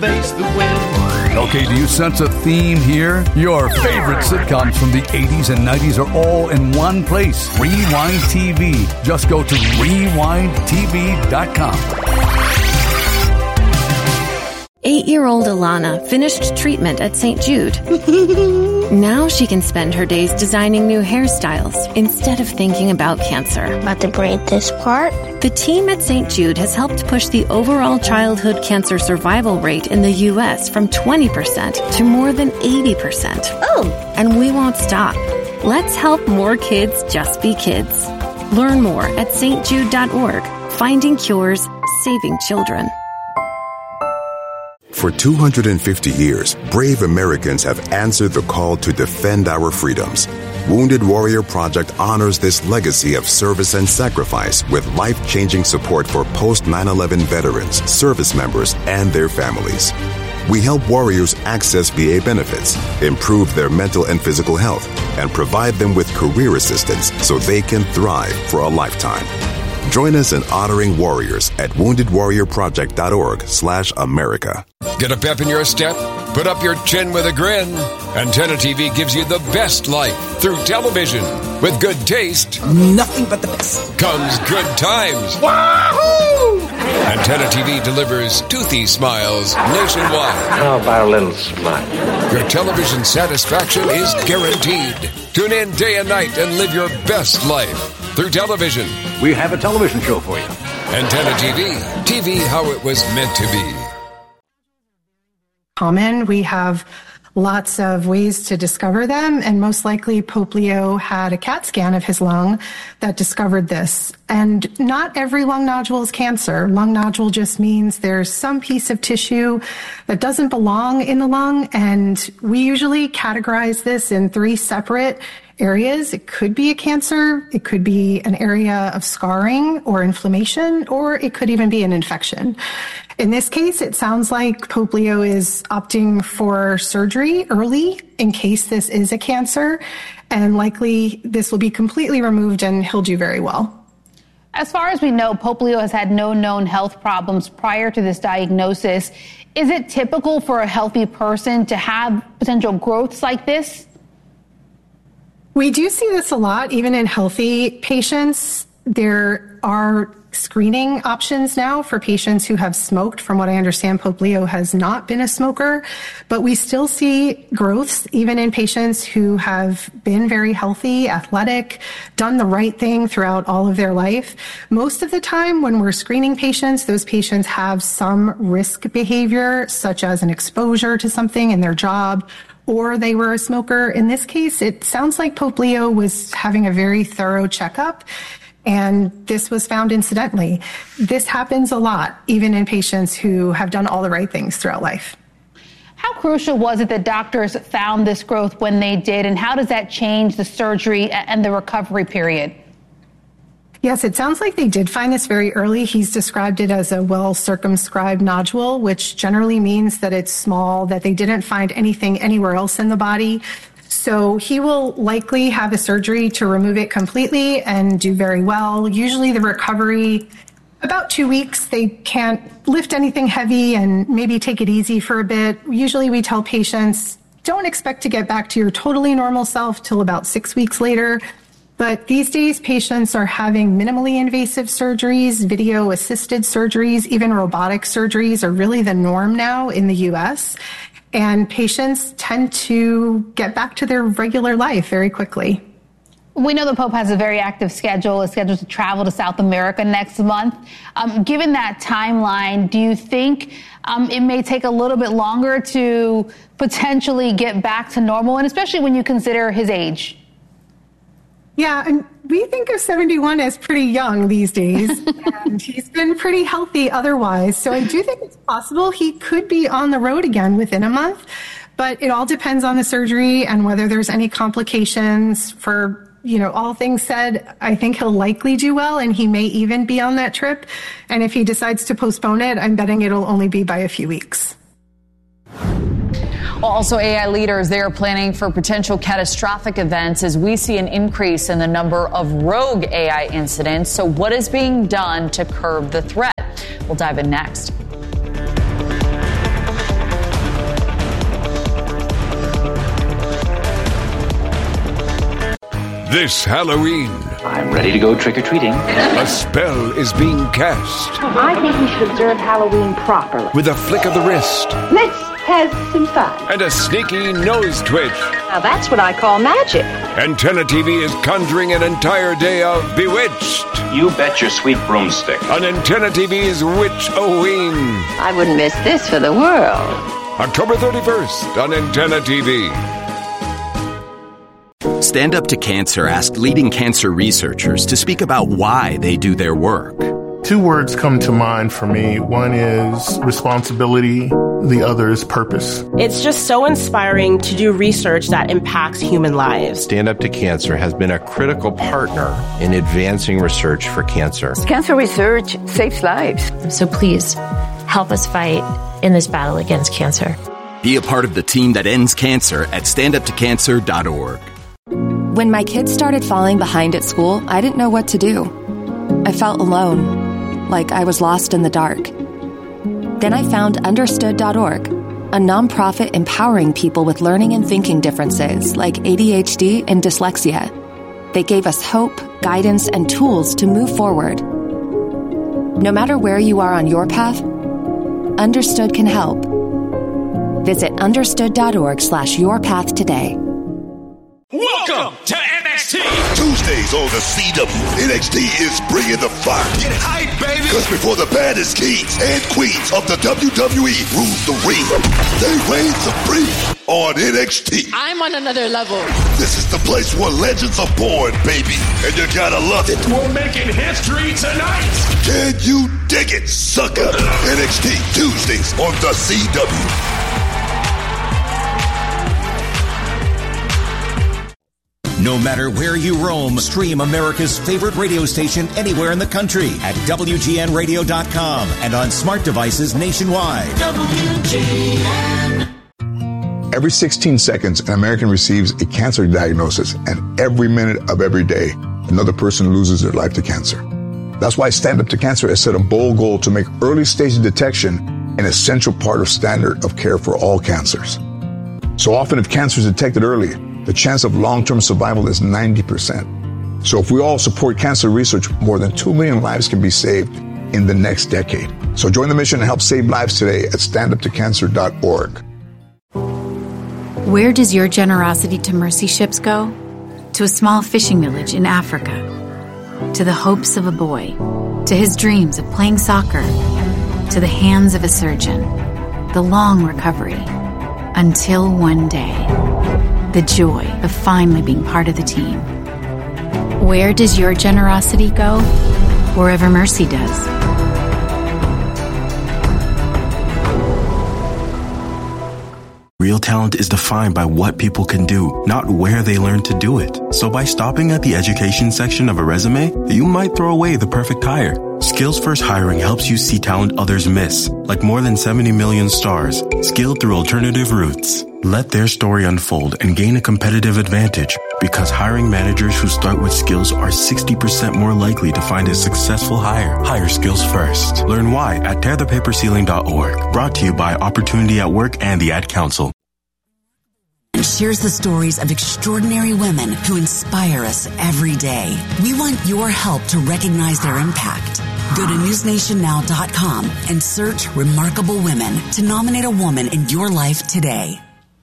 face the wind. Okay, do you sense a theme here? Your favorite sitcoms from the 80s and 90s are all in one place. Rewind TV. Just go to rewindtv.com. 8-year-old Alana finished treatment at St. Jude. Now she can spend her days designing new hairstyles instead of thinking about cancer. About to braid this part. The team at St. Jude has helped push the overall childhood cancer survival rate in the U.S. from 20% to more than 80%. Oh! And we won't stop. Let's help more kids just be kids. Learn more at stjude.org. Finding cures, saving children. For 250 years, brave Americans have answered the call to defend our freedoms. Wounded Warrior Project honors this legacy of service and sacrifice with life-changing support for post-9/11 veterans, service members, and their families. We help warriors access VA benefits, improve their mental and physical health, and provide them with career assistance so they can thrive for a lifetime. Join us in honoring warriors at woundedwarriorproject.org/America. Get a pep in your step? Put up your chin with a grin. Antenna TV gives you the best life through television. With good taste, nothing but the best, comes good times. Wahoo! Antenna TV delivers toothy smiles nationwide. How about a little smile? Your television satisfaction is guaranteed. Tune in day and night and live your best life through television. We have a television show for you. Antenna TV. TV how it was meant to be. Common. We have lots of ways to discover them, and most likely Pope Leo had a CAT scan of his lung that discovered this. And not every lung nodule is cancer. Lung nodule just means there's some piece of tissue that doesn't belong in the lung, and we usually categorize this in 3 separate areas. It could be a cancer, it could be an area of scarring or inflammation, or it could even be an infection. In this case, it sounds like Pope Leo is opting for surgery early in case this is a cancer, and likely this will be completely removed and he'll do very well. As far as we know, Pope Leo has had no known health problems prior to this diagnosis. Is it typical for a healthy person to have potential growths like this? We do see this a lot, even in healthy patients. There are screening options now for patients who have smoked. From what I understand, Pope Leo has not been a smoker, but we still see growths even in patients who have been very healthy, athletic, done the right thing throughout all of their life. Most of the time when we're screening patients, those patients have some risk behavior, such as an exposure to something in their job, or they were a smoker. In this case, it sounds like Pope Leo was having a very thorough checkup, and this was found incidentally. This happens a lot, even in patients who have done all the right things throughout life. How crucial was it that doctors found this growth when they did, and how does that change the surgery and the recovery period? Yes, it sounds like they did find this very early. He's described it as a well-circumscribed nodule, which generally means that it's small, that they didn't find anything anywhere else in the body. So he will likely have a surgery to remove it completely and do very well. Usually the recovery, about 2 weeks, they can't lift anything heavy and maybe take it easy for a bit. Usually we tell patients, don't expect to get back to your totally normal self till about 6 weeks later. But these days, patients are having minimally invasive surgeries, video-assisted surgeries, even robotic surgeries are really the norm now in the U.S., and patients tend to get back to their regular life very quickly. We know the Pope has a very active schedule, is scheduled to travel to South America next month. Given that timeline, do you think it may take a little bit longer to potentially get back to normal, and especially when you consider his age? Yeah, and we think of 71 as pretty young these days, and he's been pretty healthy otherwise. So I do think it's possible he could be on the road again within a month, but it all depends on the surgery and whether there's any complications. For, all things said, I think he'll likely do well, and he may even be on that trip. And if he decides to postpone it, I'm betting it'll only be by a few weeks. Also, AI leaders, they are planning for potential catastrophic events as we see an increase in the number of rogue AI incidents. So what is being done to curb the threat? We'll dive in next. This Halloween, I'm ready to go trick-or-treating. a spell is being cast. I think we should observe Halloween properly. With a flick of the wrist. Let's have some fun. And a sneaky nose twitch. Now that's what I call magic. Antenna TV is conjuring an entire day of Bewitched. You bet your sweet broomstick. On Antenna TV's Witch-O-Ween. I wouldn't miss this for the world. October 31st on Antenna TV. Stand Up to Cancer asked leading cancer researchers to speak about why they do their work. Two words come to mind for me. One is responsibility. The other is purpose. It's just so inspiring to do research that impacts human lives. Stand Up to Cancer has been a critical partner in advancing research for cancer. Cancer research saves lives. So please, help us fight in this battle against cancer. Be a part of the team that ends cancer at standuptocancer.org. When my kids started falling behind at school, I didn't know what to do. I felt alone, like I was lost in the dark. Then I found Understood.org, a nonprofit empowering people with learning and thinking differences like ADHD and dyslexia. They gave us hope, guidance, and tools to move forward. No matter where you are on your path, Understood can help. Visit understood.org/yourpath today. Welcome to NXT! Tuesdays on the CW, NXT is bringing the fire. Get hype, baby! Because before the baddest kings and queens of the WWE rule the ring, they reign supreme on NXT. I'm on another level. This is the place where legends are born, baby, and you gotta love it. We're making history tonight! Can you dig it, sucker? NXT Tuesdays on the CW. No matter where you roam, stream America's favorite radio station anywhere in the country at WGNradio.com and on smart devices nationwide. WGN. Every 16 seconds, an American receives a cancer diagnosis, and every minute of every day, another person loses their life to cancer. That's why Stand Up to Cancer has set a bold goal to make early stage detection an essential part of standard of care for all cancers. So often, if cancer is detected early, the chance of long-term survival is 90%. So if we all support cancer research, more than 2 million lives can be saved in the next decade. So join the mission and help save lives today at standuptocancer.org. Where does your generosity to mercy ships go? To a small fishing village in Africa. To the hopes of a boy. To his dreams of playing soccer. To the hands of a surgeon. The long recovery. Until one day. The joy of finally being part of the team. Where does your generosity go? Wherever mercy does. Real talent is defined by what people can do, not where they learn to do it. So by stopping at the education section of a resume, you might throw away the perfect hire. Skills First Hiring helps you see talent others miss, like more than 70 million stars, skilled through alternative routes. Let their story unfold and gain a competitive advantage, because hiring managers who start with skills are 60% more likely to find a successful hire. Hire skills first. Learn why at tearthepaperceiling.org. Brought to you by Opportunity at Work and the Ad Council. Shares the stories of extraordinary women who inspire us every day. We want your help to recognize their impact. Go to newsnationnow.com and search Remarkable Women to nominate a woman in your life today.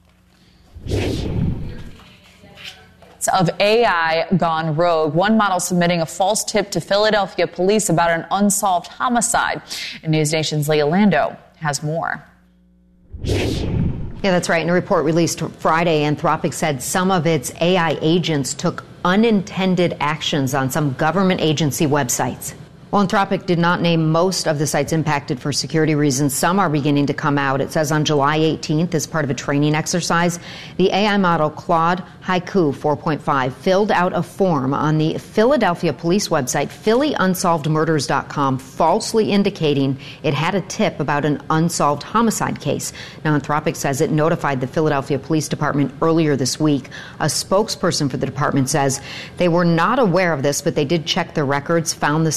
Of AI gone rogue. One model submitting a false tip to Philadelphia police about an unsolved homicide. And News Nation's Leah Lando has more. Yeah, that's right. In a report released Friday, Anthropic said some of its AI agents took unintended actions on some government agency websites. Well, Anthropic did not name most of the sites impacted for security reasons. Some are beginning to come out. It says on July 18th, as part of a training exercise, the AI model Claude Haiku 4.5 filled out a form on the Philadelphia police website, PhillyUnsolvedMurders.com, falsely indicating it had a tip about an unsolved homicide case. Now, Anthropic says it notified the Philadelphia Police Department earlier this week. A spokesperson for the department says they were not aware of this, but they did check the records, found the submission,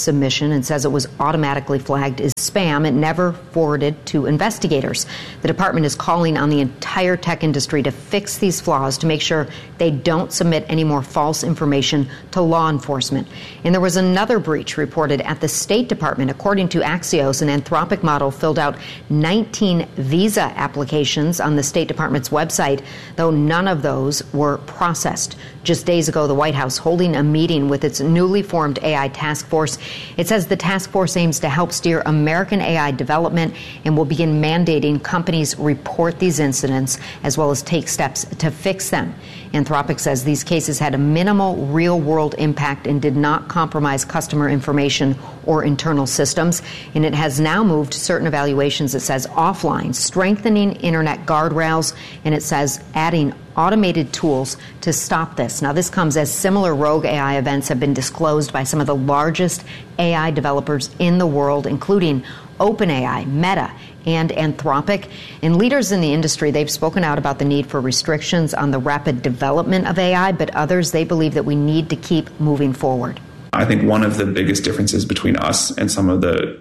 application and says it was automatically flagged as spam. It never forwarded to investigators. The department is calling on the entire tech industry to fix these flaws to make sure they don't submit any more false information to law enforcement. And there was another breach reported at the State Department. According to Axios, an Anthropic model filled out 19 visa applications on the State Department's website, though none of those were processed. Just days ago, the White House holding a meeting with its newly formed AI task force. It says the task force aims to help steer American AI development and will begin mandating companies report these incidents as well as take steps to fix them. Anthropic says these cases had a minimal real-world impact and did not compromise customer information or internal systems. And it has now moved certain evaluations, it says, offline, strengthening internet guardrails, and it says adding automated tools to stop this. Now, this comes as similar rogue AI events have been disclosed by some of the largest AI developers in the world, including OpenAI, Meta, and Anthropic. And leaders in the industry, they've spoken out about the need for restrictions on the rapid development of AI, but others, they believe that we need to keep moving forward. I think one of the biggest differences between us and some of the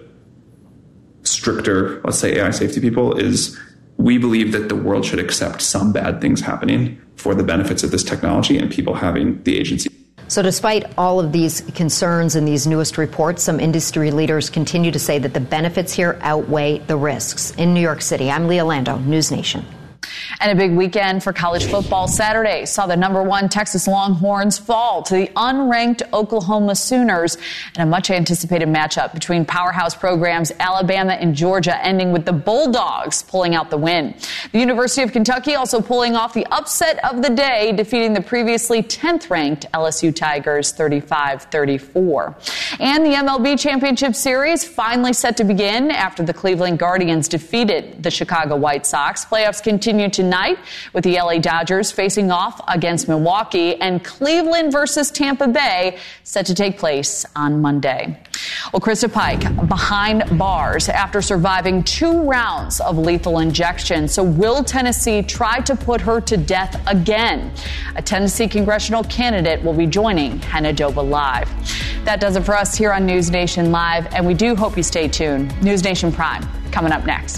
stricter, let's say, AI safety people is we believe that the world should accept some bad things happening for the benefits of this technology and people having the agency. So despite all of these concerns and these newest reports, some industry leaders continue to say that the benefits here outweigh the risks. In New York City, I'm Leah Lando, News Nation. And a big weekend for college football Saturday saw the #1 Texas Longhorns fall to the unranked Oklahoma Sooners in a much anticipated matchup between powerhouse programs Alabama and Georgia, ending with the Bulldogs pulling out the win. The University of Kentucky also pulling off the upset of the day, defeating the previously 10th ranked LSU Tigers 35-34. And the MLB Championship Series finally set to begin after the Cleveland Guardians defeated the Chicago White Sox. Playoffs continue tonight with the LA Dodgers facing off against Milwaukee and Cleveland versus Tampa Bay set to take place on Monday. Well, Krista Pike behind bars after surviving 2 rounds of lethal injection. So will Tennessee try to put her to death again? A Tennessee congressional candidate will be joining Hannah Doba Live. That does it for us here on News Nation Live, and we do hope you stay tuned. News Nation Prime coming up next.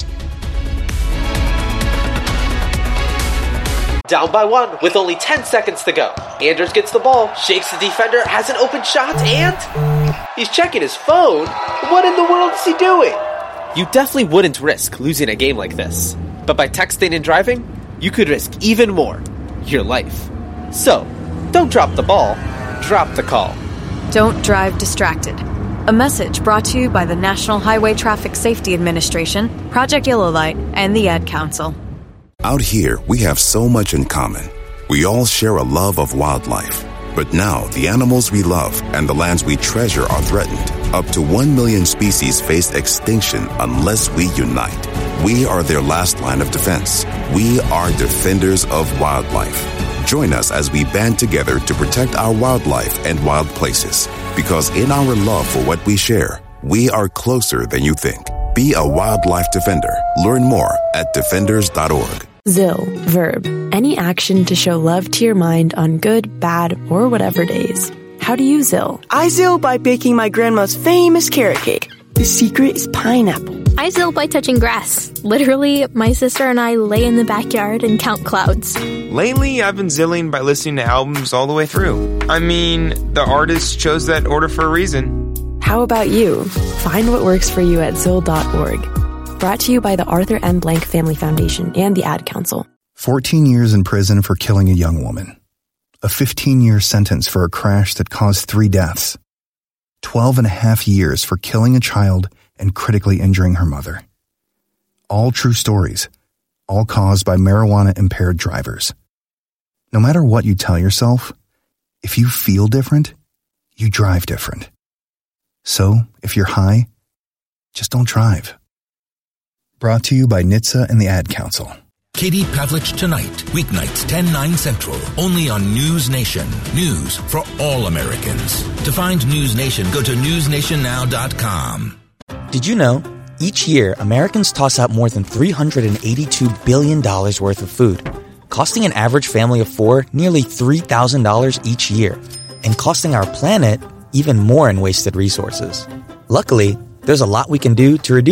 Down by 1 with only 10 seconds to go. Andrews gets the ball, shakes the defender, has an open shot, and he's checking his phone. What in the world is he doing? You definitely wouldn't risk losing a game like this. But by texting and driving, you could risk even more, your life. So, don't drop the ball, drop the call. Don't drive distracted. A message brought to you by the National Highway Traffic Safety Administration, Project Yellow Light, and the Ad Council. Out here, we have so much in common. We all share a love of wildlife. But now, the animals we love and the lands we treasure are threatened. Up to 1 million species face extinction unless we unite. We are their last line of defense. We are defenders of wildlife. Join us as we band together to protect our wildlife and wild places. Because in our love for what we share, we are closer than you think. Be a wildlife defender. Learn more at defenders.org. ZIL. Verb. Any action to show love to your mind on good, bad, or whatever days. How do you ZIL? I ZIL by baking my grandma's famous carrot cake. The secret is pineapple. I ZIL by touching grass. Literally, my sister and I lay in the backyard and count clouds. Lately, I've been ZILling by listening to albums all the way through. I mean, the artist chose that order for a reason. How about you? Find what works for you at ZIL.org. Brought to you by the Arthur M. Blank Family Foundation and the Ad Council. 14 years in prison for killing a young woman. A 15-year sentence for a crash that caused 3 deaths. 12 and a half years for killing a child and critically injuring her mother. All true stories, all caused by marijuana-impaired drivers. No matter what you tell yourself, if you feel different, you drive different. So, if you're high, just don't drive. Brought to you by NHTSA and the Ad Council. Katie Pavlich Tonight, weeknights 10/9 Central, only on News Nation. News for all Americans. To find News Nation, go to newsnationnow.com. Did you know, each year, Americans toss out more than $382 billion worth of food, costing an average family of 4 nearly $3,000 each year, and costing our planet even more in wasted resources. Luckily, there's a lot we can do to reduce